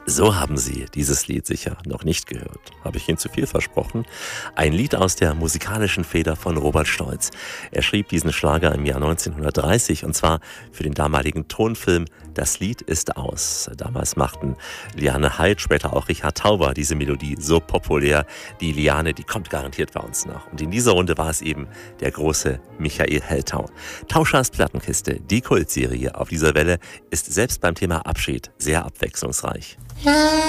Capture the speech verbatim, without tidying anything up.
So haben Sie dieses Lied sicher noch nicht gehört. Habe ich Ihnen zu viel versprochen? Ein Lied aus der musikalischen Feder von Robert Stolz. Er schrieb diesen Schlager im Jahr neunzehnhundertdreißig und zwar für den damaligen Tonfilm Das Lied ist aus. Damals machten Liane Haid, später auch Richard Tauber diese Melodie so populär. Die Liane, die kommt garantiert bei uns nach. Und in dieser Runde war es eben der große Michael Heltau. Tauschers Plattenkiste, die Kultserie auf dieser Welle, ist selbst beim Thema Abschied sehr abwechslungsreich.